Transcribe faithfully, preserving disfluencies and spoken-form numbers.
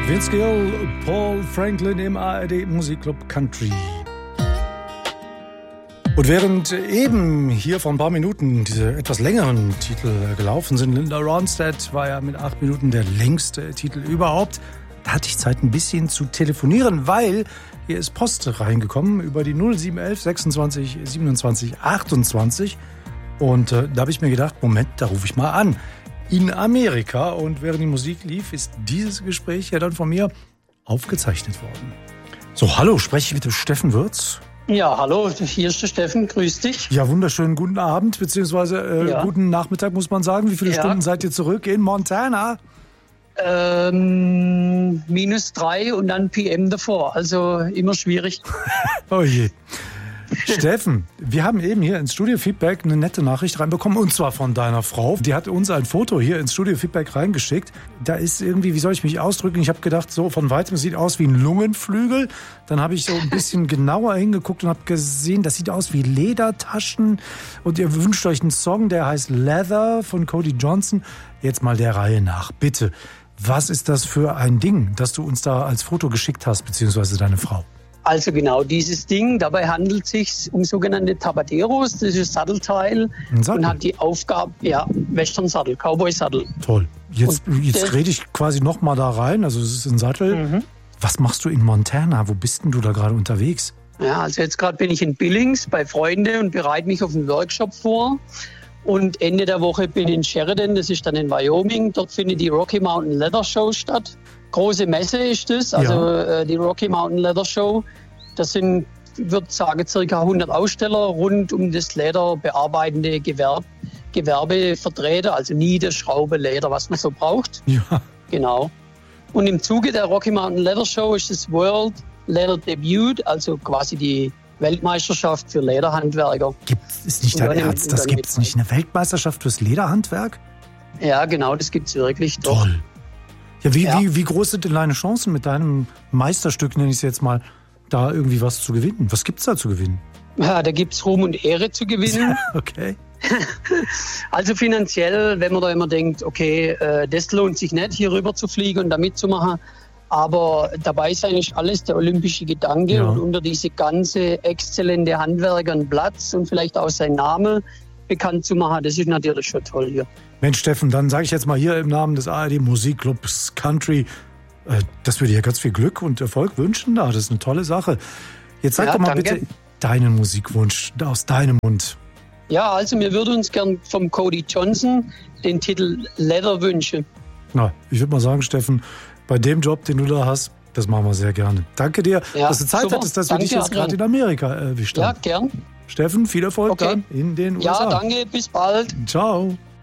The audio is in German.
Vince Gill, Paul Franklin im A R D Musikclub Country. Und während eben hier vor ein paar Minuten diese etwas längeren Titel gelaufen sind, Linda Ronstadt war ja mit acht Minuten der längste Titel überhaupt, da hatte ich Zeit ein bisschen zu telefonieren, weil hier ist Post reingekommen über die null sieben eins eins sechsundzwanzig siebenundzwanzig achtundzwanzig und äh, da habe ich mir gedacht, Moment, da rufe ich mal an. In Amerika, und während die Musik lief, ist dieses Gespräch ja dann von mir aufgezeichnet worden. So, hallo, spreche ich mit dem Steffen Würz? Ja, hallo, hier ist der Steffen, grüß dich. Ja, wunderschönen guten Abend, beziehungsweise äh, ja. guten Nachmittag, muss man sagen. Wie viele ja. Stunden seid ihr zurück in Montana? Ähm, minus drei und dann P M davor, also immer schwierig. Oh je. Steffen, wir haben eben hier ins Studio-Feedback eine nette Nachricht reinbekommen, und zwar von deiner Frau. Die hat uns ein Foto hier ins Studio-Feedback reingeschickt. Da ist irgendwie, wie soll ich mich ausdrücken? Ich habe gedacht, so von weitem sieht aus wie ein Lungenflügel. Dann habe ich so ein bisschen genauer hingeguckt und habe gesehen, das sieht aus wie Ledertaschen. Und ihr wünscht euch einen Song, der heißt Leather von Cody Johnson. Jetzt mal der Reihe nach, bitte. Was ist das für ein Ding, das du uns da als Foto geschickt hast, beziehungsweise deine Frau? Also genau dieses Ding, dabei handelt es sich um sogenannte Tabaderos, das ist ein Sattelteil ein Sattel. Und hat die Aufgabe, ja, Western-Sattel, Cowboy-Sattel. Toll. Jetzt, jetzt rede ich quasi noch mal da rein, also es ist ein Sattel. Mhm. Was machst du in Montana? Wo bist denn du da gerade unterwegs? Ja, also jetzt gerade bin ich in Billings bei Freunden und bereite mich auf einen Workshop vor. Und Ende der Woche bin ich in Sheridan, das ist dann in Wyoming. Dort findet die Rocky Mountain Leather Show statt. Große Messe ist das, also ja. äh, die Rocky Mountain Leather Show. Das sind, ich würde sagen, circa hundert Aussteller rund um das lederbearbeitende Gewerbe, Gewerbe vertreten, also Nieder, Schraube, Leder, was man so braucht. Ja. Genau. Und im Zuge der Rocky Mountain Leather Show ist das World Leather Debut, also quasi die Weltmeisterschaft für Lederhandwerker. Gibt es nicht dein Ernst? Das gibt es nicht eine Weltmeisterschaft fürs Lederhandwerk? Ja, genau, das gibt es wirklich. Doch. Toll. Ja, wie, ja. Wie, wie groß sind denn deine Chancen mit deinem Meisterstück, nenne ich es jetzt mal, da irgendwie was zu gewinnen? Was gibt es da zu gewinnen? Ja, da gibt es Ruhm und Ehre zu gewinnen. Okay. Also finanziell, wenn man da immer denkt, okay, äh, das lohnt sich nicht, hier rüber zu fliegen und da mitzumachen. Aber dabei ist eigentlich alles der olympische Gedanke ja. und unter diese ganze exzellente Handwerker einen Platz und vielleicht auch seinen Namen bekannt zu machen, das ist natürlich schon toll hier. Mensch, Steffen, dann sage ich jetzt mal hier im Namen des A R D Musikclubs Country, äh, dass wir dir ganz viel Glück und Erfolg wünschen. Da, das ist eine tolle Sache. Jetzt sag ja, doch mal danke. bitte deinen Musikwunsch aus deinem Mund. Ja, also wir würden uns gern vom Cody Johnson den Titel Leather wünschen. Na, ich würde mal sagen, Steffen, bei dem Job, den du da hast, das machen wir sehr gerne. Danke dir, ja, dass du Zeit super. hattest, dass danke, wir dich jetzt gerade in Amerika erwischt haben. Ja, gern. Steffen, viel Erfolg okay. dann in den U S A. Ja, danke, bis bald. Ciao.